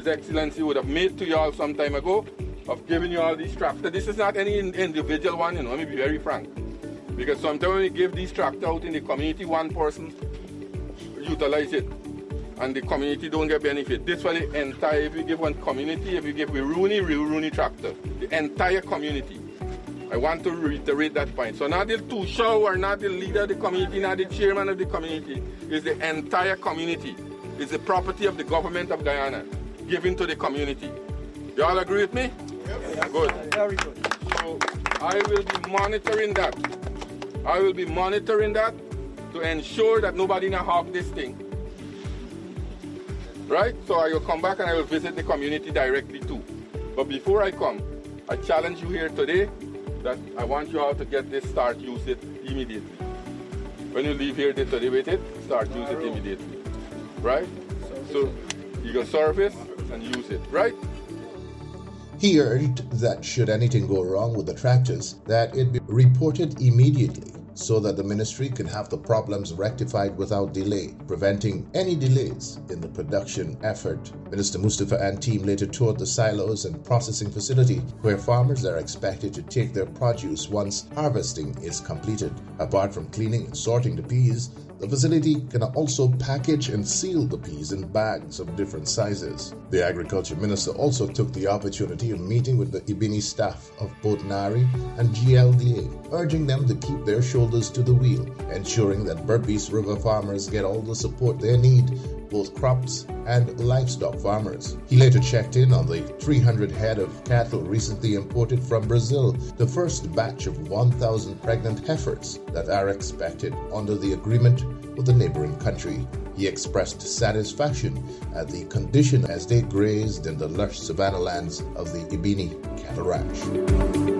His Excellency would have made to you all some time ago of giving you all these tractors. This is not any individual one, let me be very frank. Because sometimes when we give these tractors out in the community, one person utilize it and the community don't get benefit. This for the entire, if you give one community, if you give Rooney tractor, the entire community. I want to reiterate that point. So not the two show or not the leader of the community, not the chairman of the community, it's the entire community. It's the property of the government of Guyana, given to the community. You all agree with me? Yes. Good. Very good. So I will be monitoring that. I will be monitoring that to ensure that nobody now hog this thing. Right? So I will come back and I will visit the community directly too. But before I come, I challenge you here today that I want you all to get this, start use it immediately. When you leave here today with it, start use it immediately. Right? So you can service and use it. Right? He urged that should anything go wrong with the tractors, that it be reported immediately so that the ministry can have the problems rectified without delay, preventing any delays in the production effort. Minister Mustafa and team later toured the silos and processing facility where farmers are expected to take their produce once harvesting is completed. Apart from cleaning and sorting the peas, the facility can also package and seal the peas in bags of different sizes. The Agriculture Minister also took the opportunity of meeting with the Ibini staff of both NARI and GLDA, urging them to keep their shoulders to the wheel, ensuring that Berbice River farmers get all the support they need, both crops and livestock farmers. He later checked in on the 300 head of cattle recently imported from Brazil, the first batch of 1,000 pregnant heifers that are expected under the agreement with the neighboring country. He expressed satisfaction at the condition as they grazed in the lush savanna lands of the Ibini Cattle Ranch.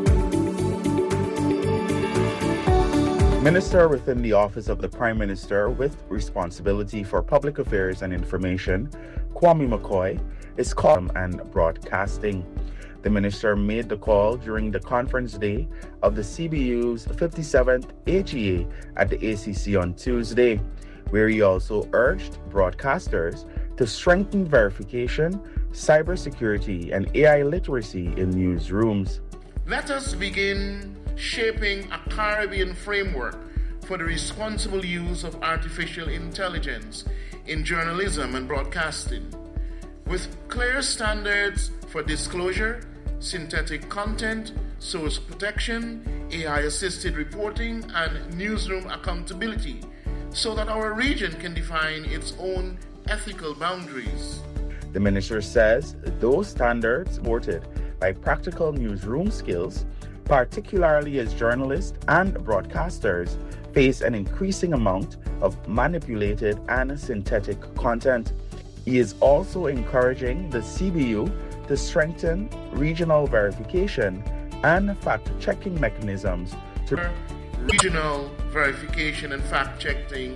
Minister within the Office of the Prime Minister with responsibility for public affairs and information, Kwame McCoy, is calling and broadcasting. The minister made the call during the conference day of the CBU's 57th AGA at the ACC on Tuesday, where he also urged broadcasters to strengthen verification, cybersecurity, and AI literacy in newsrooms. Let us begin shaping a Caribbean framework for the responsible use of artificial intelligence in journalism and broadcasting, with clear standards for disclosure, synthetic content, source protection, AI-assisted reporting, and newsroom accountability, so that our region can define its own ethical boundaries. The minister says those standards supported by practical newsroom skills, particularly as journalists and broadcasters face an increasing amount of manipulated and synthetic content. He is also encouraging the CBU to strengthen regional verification and fact-checking mechanisms to regional verification and fact-checking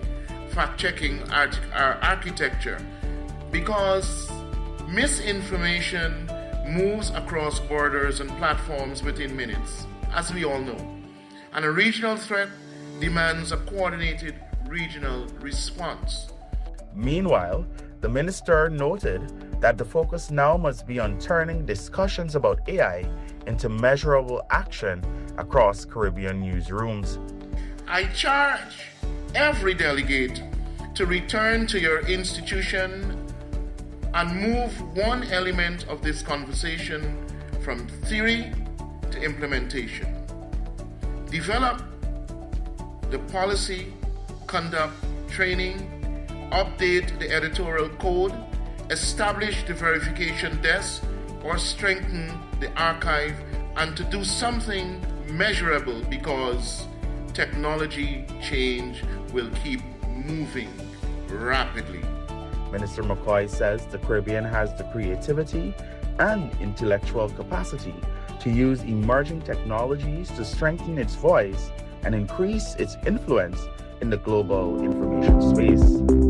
architecture, because misinformation moves across borders and platforms within minutes, as we all know. And a regional threat demands a coordinated regional response. Meanwhile, the minister noted that the focus now must be on turning discussions about AI into measurable action across Caribbean newsrooms. I charge every delegate to return to your institution and move one element of this conversation from theory to implementation. Develop the policy, conduct training, update the editorial code, establish the verification desk, or strengthen the archive, and to do something measurable, because technology change will keep moving rapidly. Minister McCoy says the Caribbean has the creativity and intellectual capacity to use emerging technologies to strengthen its voice and increase its influence in the global information space.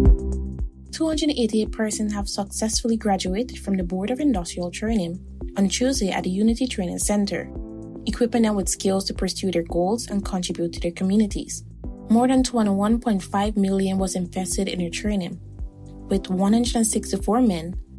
288 persons have successfully graduated from the Board of Industrial Training on Tuesday at the Unity Training Center, equipping them with skills to pursue their goals and contribute to their communities. More than $21.5 million was invested in their training, with 164 men